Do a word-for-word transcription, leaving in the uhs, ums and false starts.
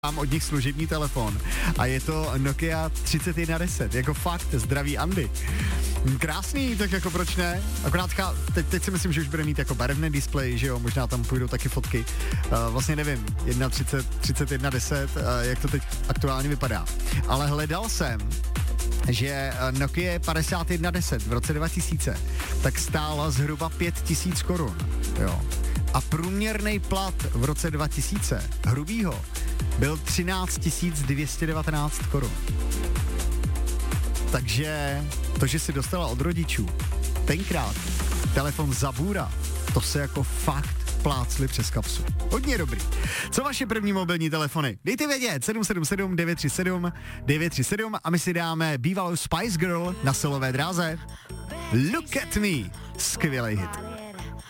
Mám od nich služební telefon a je to Nokia třicet jedna deset, jako fakt, zdraví Andy. Krásný, tak jako proč ne? Akorát teď, teď si myslím, že už bude mít jako barevný displej, že jo, možná tam půjdou taky fotky. Uh, vlastně nevím, jedna třicet, třicet jedna deset, uh, jak to teď aktuálně vypadá. Ale hledal jsem, že Nokia padesát jedna deset v roce dva tisíce tak stála zhruba pět tisíc korun, jo. A průměrný plat v roce dva tisíce hrubýho byl třináct tisíc dvě stě devatenáct korun. Takže to, že si dostala od rodičů tenkrát telefon Zabura, to se jako fakt plácli přes kapsu. Hodně dobrý. Co vaše první mobilní telefony? Dejte vědět, sedm sedm sedm devět tři sedm devět tři sedm a my si dáme bývalou Spice Girl na silové dráze. Look at me. Skvělej hit.